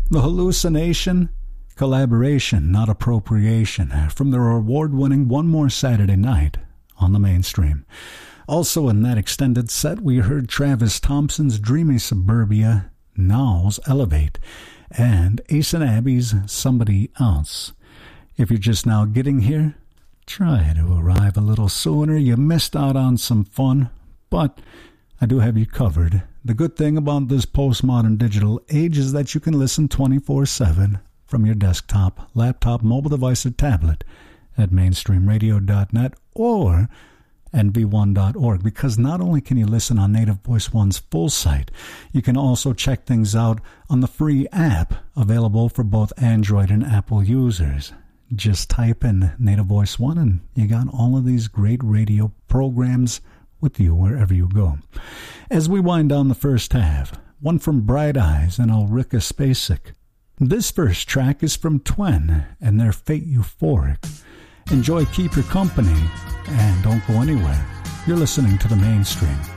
The Hallucination, collaboration, not appropriation, from their award-winning One More Saturday Night on the Mainstream. Also in that extended set, we heard Travis Thompson's Dreamy Suburbia, Now's Elevate, and Ace and Abby's Somebody Else. If you're just now getting here, try to arrive a little sooner. You missed out on some fun, but I do have you covered. The good thing about this postmodern digital age is that you can listen 24/7 from your desktop, laptop, mobile device, or tablet at mainstreamradio.net or nv1.org, because not only can you listen on Native Voice One's full site, you can also check things out on the free app available for both Android and Apple users. Just type in Native Voice One and you got all of these great radio programs with you wherever you go. As we wind down the first half, one from Bright Eyes and Ulrika Spacek. This first track is from Twen and their Fate Euphoric. Enjoy, keep your company, and don't go anywhere. You're listening to the Mainstream.